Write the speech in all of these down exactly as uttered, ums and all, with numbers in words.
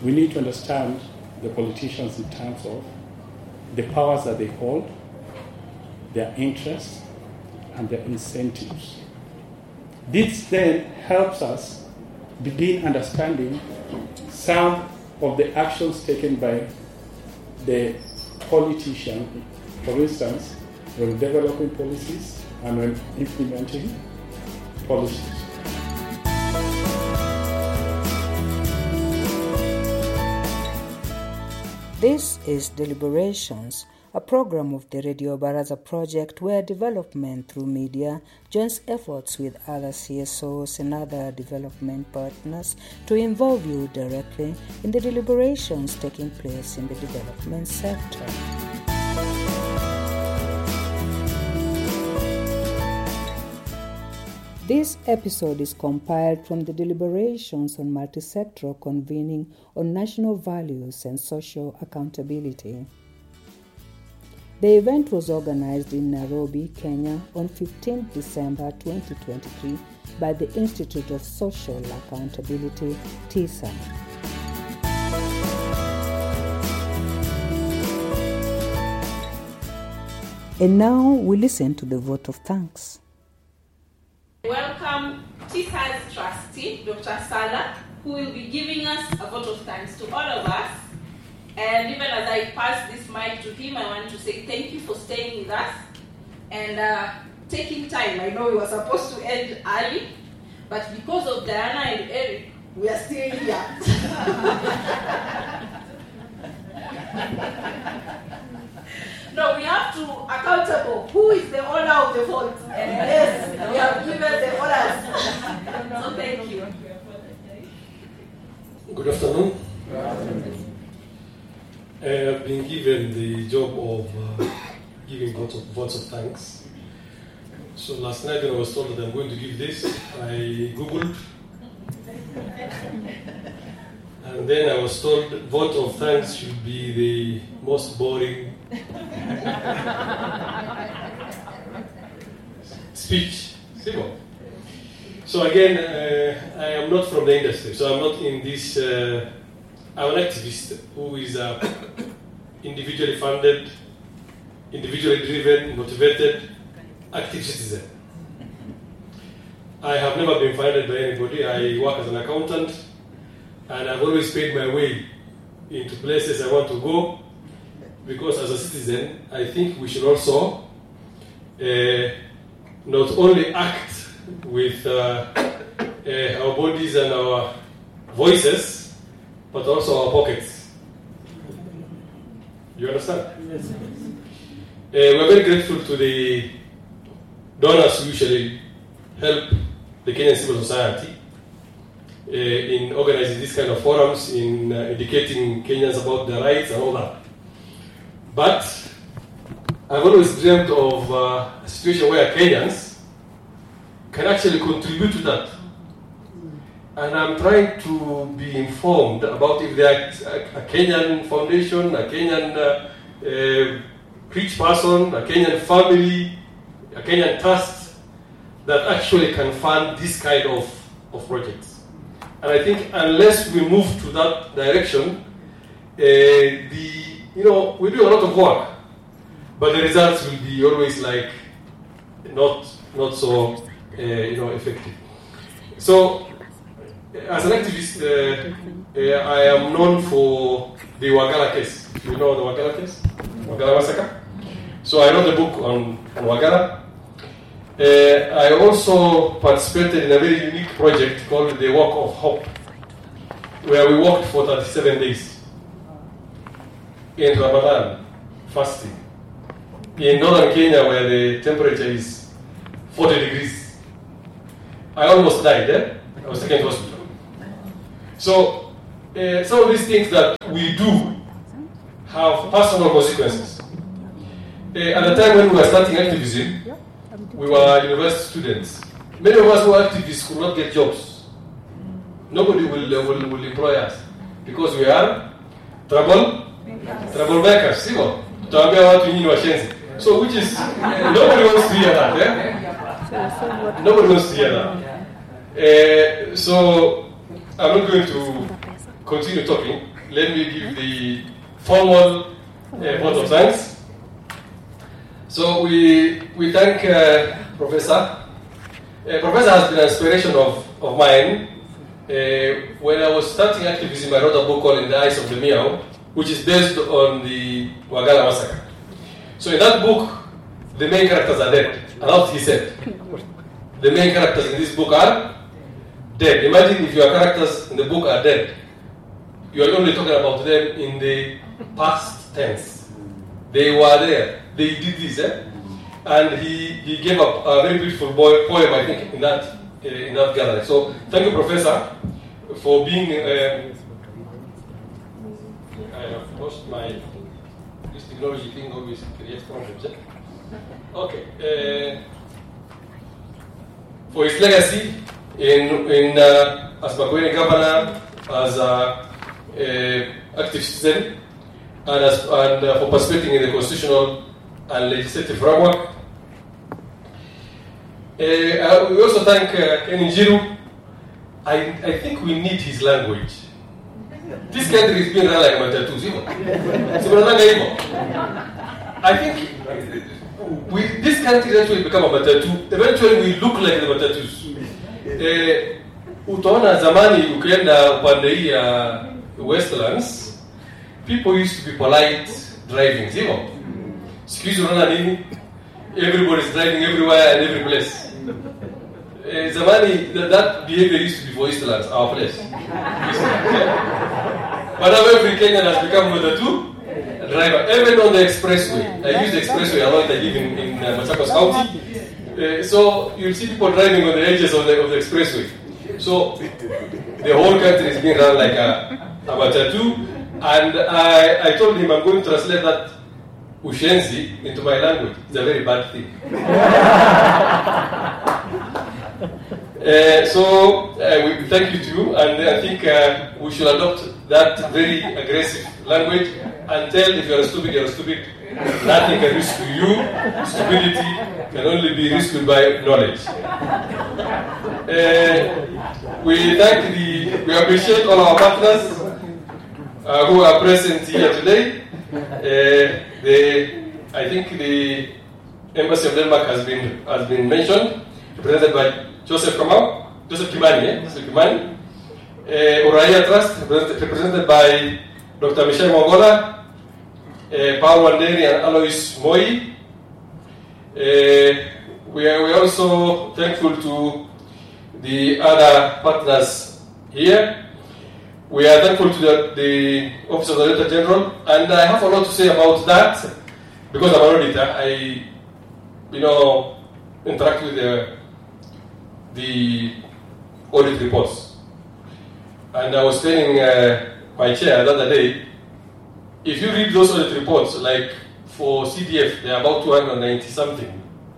we need to understand the politicians in terms of the powers that they hold, their interests, and their incentives. This then helps us begin understanding some of the actions taken by the politician, for instance, when developing policies and when implementing policies. This is Deliberations, a program of the Radio Baraza project where development through media joins efforts with other C S Os and other development partners to involve you directly in the deliberations taking place in the development sector. This episode is compiled from the deliberations on multi-sectoral convening on national values and social accountability. The event was organized in Nairobi, Kenya on fifteenth December twenty twenty-three by the Institute of Social Accountability, TISA. And now we listen to the vote of thanks. Welcome TISA's trustee, Doctor Sala, who will be giving us a vote of thanks to all of us. And even as I pass this mic to him, I want to say thank you for staying with us and uh, taking time. I know we were supposed to end early, but because of Diana and Eric, we are still here. No, we have to accountable. Who is the owner of the vote? And yes, we have given the orders. So thank you. Good afternoon. Good afternoon. I have been given the job of uh, giving votes of, votes of thanks. So last night when I was told that I'm going to give this, I Googled. And then I was told vote of thanks should be the most boring speech. Simple. So again, uh, I am not from the industry, so I'm not in this. Uh, I'm an activist who is uh, individually funded, individually driven, motivated, active citizen. I have never been funded by anybody. I work as an accountant, and I've always paid my way into places I want to go, because as a citizen, I think we should also uh, not only act with uh, uh, our bodies and our voices, but also our pockets. You understand? Yes. Uh, we're very grateful to the donors who usually help the Kenyan civil society uh, in organizing these kind of forums, in uh, educating Kenyans about their rights and all that. But I've always dreamt of uh, a situation where Kenyans can actually contribute to that. And I'm trying to be informed about if there is a, a Kenyan foundation, a Kenyan uh, uh, rich person, a Kenyan family, a Kenyan trust that actually can fund this kind of, of projects. And I think unless we move to that direction, uh, the you know we do a lot of work, but the results will be always like not not so uh, you know effective. So, as an activist, uh, uh, I am known for the Wagala case. You know the Wagala case? Wagala massacre? So I wrote a book on, on Wagala. Uh, I also participated in a very unique project called the Walk of Hope, where we walked for thirty-seven days in Ramadan, fasting, in northern Kenya where the temperature is forty degrees. I almost died there. Eh? I was taken to hospital. So, uh, some of these things that we do have personal consequences. Uh, at the time when we were starting activism, we were university students. Many of us who are activists could not get jobs. Nobody will, uh, will, will employ us because we are trouble, troublemakers. See what? So, which is, uh, nobody wants to hear that. Eh? Nobody wants to hear that. Uh, so, I'm not going to continue talking. let me give the formal uh, vote of thanks. So we we thank uh, Professor. Uh, Professor has been an inspiration of, of mine. Uh, when I was starting activism, I wrote a book called In the Eyes of the Miao, which is based on the Wagala massacre. So in that book, the main characters are dead. And that's what he said. The main characters in this book are dead. Imagine if your characters in the book are dead. You are only talking about them in the past tense. They were there. They did this. Eh? And he, he gave up a very beautiful poem, I think, in that uh, in that gathering. So thank you, Professor, for being. Uh, I have lost my. This technology thing always creates problems. Eh? Okay. Uh, for his legacy in in uh, as Makueni governor, as a uh, active citizen, and as and uh, for participating in the constitutional and legislative framework. Uh, we also thank uh, Ken Njiru. I, I think we need his language. This country is being run like matatu. I think we, this country eventually become a matatu. Eventually we look like the matatus. Uh, utaona zamani ukienda upande hii ya Westlands, people used to be polite driving. Sio? Siku hizi unaona nini? Everybody is driving everywhere and every place. Uh, Zamani, that, that behavior used to be for Eastlands, our place. But now every Kenyan has become with the two driver, even on the expressway. I use the expressway a lot. I live in, in uh, Machakos County. Uh, so you'll see people driving on the edges of the, of the expressway. So the whole country is being run like a, a matatu. And I, I told him I'm going to translate that Ushenzi into my language. It's a very bad thing. uh, so uh, we thank you too, and I think uh, we should adopt that very aggressive language and tell if you're stupid, you're stupid. Nothing can rescue you. Stupidity can only be rescued by knowledge. Uh, we thank the, we appreciate all our partners uh, who are present here today. Uh, the, I think the Embassy of Denmark has been has been mentioned, represented by Joseph Kamau, Joseph Kimani, eh? Joseph Kimani. Uh, Uraia Trust, represented by Doctor Michel Mongola, uh, Paul Wanderi and Alois Moi. Uh, we are we are also thankful to the other partners here. We are thankful to the, the Office of the Auditor General, and I have a lot to say about that because I'm an auditor. I, you know, interact with the, the audit reports. And I was telling uh, my chair the other day, if you read those audit reports, like for C D F, they're about two hundred ninety something.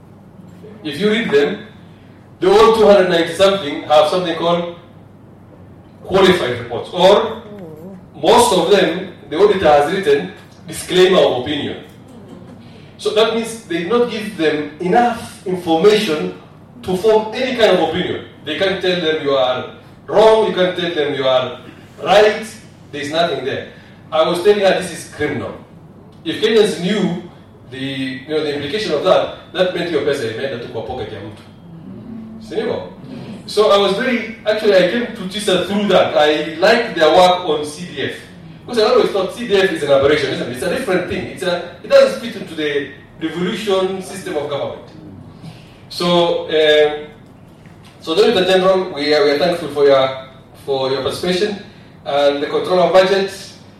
If you read them, the all two hundred ninety something have something called qualified reports, or most of them, the auditor has written disclaimer of opinion. So that means they did not give them enough information to form any kind of opinion. They can't tell them you are wrong, you can't tell them you are right, there's nothing there. I was telling her this is criminal. If Kenyans knew the, you know, the implication of that, that meant your person imeenda tu kwa pocket ya mtu. Sinimo? So I was very, actually I came to TISA through that. I like their work on C D F. Because I always thought C D F is an aberration, isn't it? It's a different thing. It's a, it doesn't fit into the devolution system of government. So, um, so the Auditor General, we are, we are thankful for your, for your participation. And the Controller of Budget,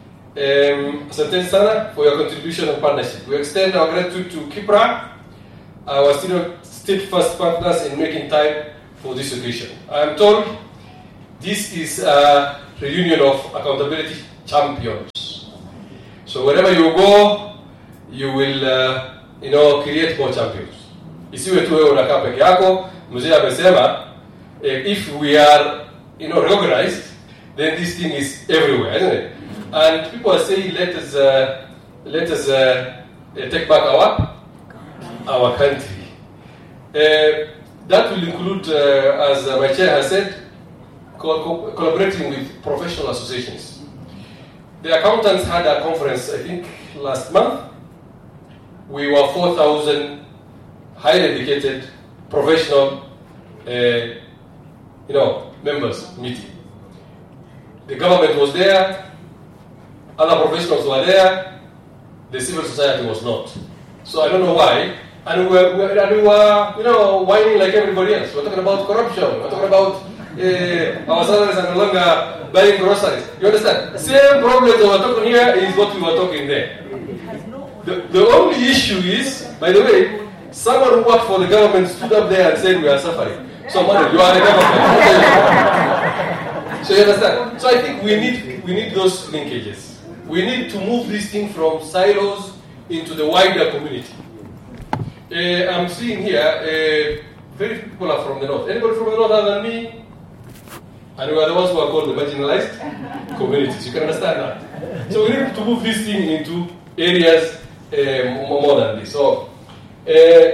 um, Asante sana for your contribution and partnership. We extend our gratitude to Kipra, our steadfast partners in making time for this occasion. I am told this is a reunion of accountability champions. So wherever you go, you will, uh, you know, create more champions. Isiwe tu wewe unakaa peke yako. Mzee amesema, if we are, you know, reorganized, then this thing is everywhere, isn't it? And people are saying, let us, uh, let us uh, take back our, our country. Uh, That will include, uh, as uh, my chair has said, co- co- collaborating with professional associations. the accountants had a conference, I think, last month. We were four thousand highly educated, professional, uh, you know, members meeting. The government was there, other professionals were there, the civil society was not. So I don't know why. And we were, we were, and we were you know, whining like everybody else. We're talking about corruption, we're talking about uh, our salaries are no longer buying groceries. You understand? Same problems that we're talking here is what we were talking there. The, the only issue is, by the way, someone who worked for the government stood up there and said we are suffering. So, Mother, you are the government. So you understand? So I think we need we need those linkages. We need to move this thing from silos into the wider community. Uh, I'm seeing here, uh, very few people are from the north. Anybody from the north other than me? And we are the ones who are called the marginalized communities. You can understand that. So we need to move this thing into areas uh, more, more than this. So, uh,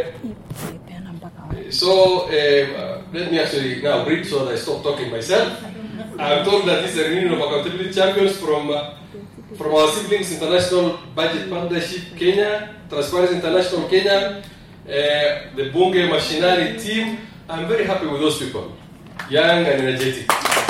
so uh, let me actually now read so that I stop talking myself. I'm told that this is a reunion of accountability champions from uh, from our siblings, International Budget Partnership Kenya, Transparency International Kenya, uh, the Bunge Machinery team. I'm very happy with those people, young and energetic.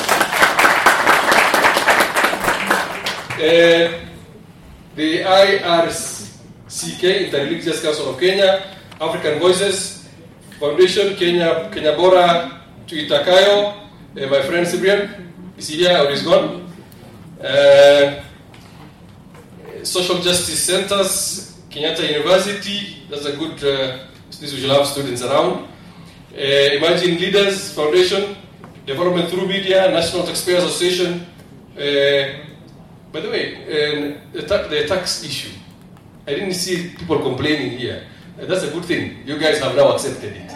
Uh, the I R C K, Interreligious Council of Kenya, African Voices Foundation, Kenya, Kenya Bora Tuitakayo, uh, my friend Cyprian, is he here or is gone? Uh, Social Justice Centers, Kenyatta University, that's a good, uh, this we should have students around. Uh, Imagine Leaders Foundation, Development Through Media, National Taxpayer Association. Uh, by the way, um, the, ta- the tax issue, I didn't see people complaining here. Uh, that's a good thing. You guys have now accepted it.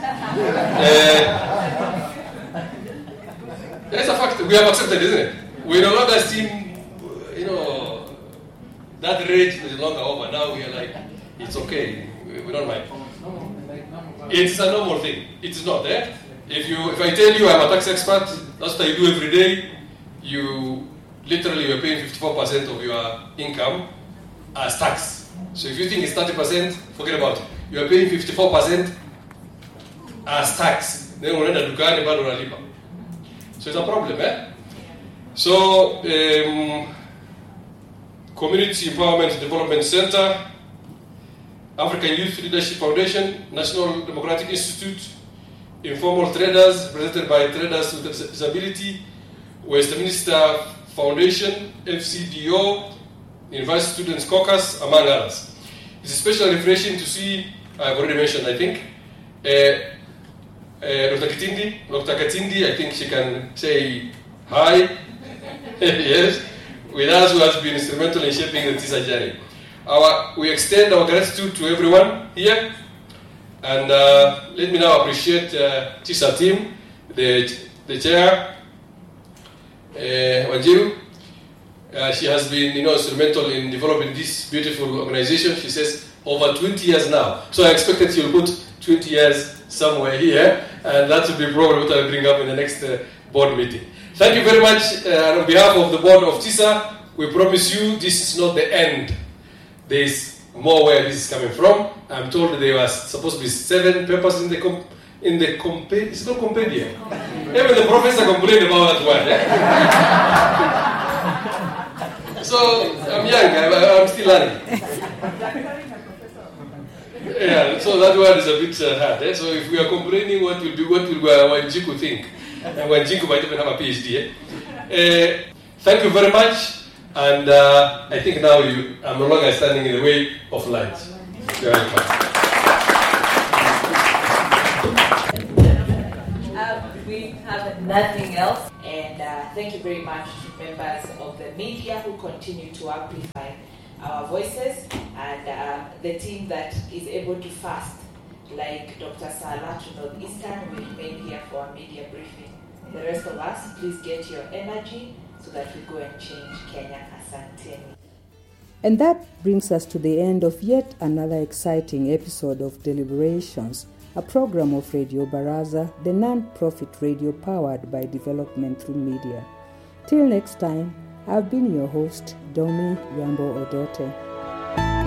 Uh, that's a fact. We have accepted, isn't it? We no longer seem, you know, that rage is no longer over. Now we are like, it's okay. We, we don't mind. It's a normal thing. It's not there. If you, if I tell you I'm a tax expert, that's what I do every day. You literally you're paying fifty-four percent of your income as tax. So if you think it's thirty percent, forget about it. You are paying fifty-four percent as tax. Then unaenda dukani bado unalipa. So it's a problem, eh? So um, Community Empowerment Development Center, African Youth Leadership Foundation, National Democratic Institute, Informal Traders, represented by Traders with Disability, Westminster Foundation, F C D O, University Students Caucus, among others. It's especially refreshing to see, I've already mentioned, I think, uh, uh, Doctor Katindi, Doctor Katindi, I think she can say hi, yes, with us who has been instrumental in shaping the TISA journey. Our, we extend our gratitude to everyone here, and uh, let me now appreciate uh, TISA team, the, the chair, uh, Wanjiru. Uh, she has been, you know, instrumental in developing this beautiful organization. She says over twenty years now. So I expect that you'll put twenty years somewhere here, and that will be probably what I'll bring up in the next uh, board meeting. Thank you very much. Uh, on behalf of the board of TISA, we promise you this is not the end. There is more where this is coming from. I'm told that there was supposed to be seven papers in the com- in the compendium. It's not compendium. Even the professor complained about that word. Eh? So I'm young. I'm, I'm still learning. Yeah. So that word is a bit uh, hard. Eh? So if we are complaining, what will be what will uh, Wanjiku think? And Wanjiku might even have a PhD. Eh? Uh, thank you very much. And uh, I think now you, I'm no longer standing in the way of light. You're welcome. Uh, we have nothing else. And uh, thank you very much to members of the media who continue to amplify our voices, and uh, the team that is able to fast, like Doctor Sala to Northeastern, will remain here for a media briefing. The rest of us, please get your energy so that we go and change Kenya. Asanteni. And that brings us to the end of yet another exciting episode of Deliberations, a program of Radio Baraza, the non-profit radio powered by development through media. Till next time, I've been your host, Domi Yambo Odote.